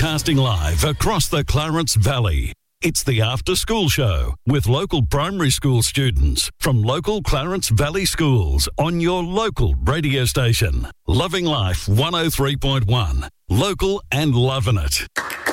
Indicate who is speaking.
Speaker 1: Broadcasting live across the Clarence Valley. It's the After School Show with local primary school students from local Clarence Valley schools on your local radio station. Loving Life 103.1. Local and loving it.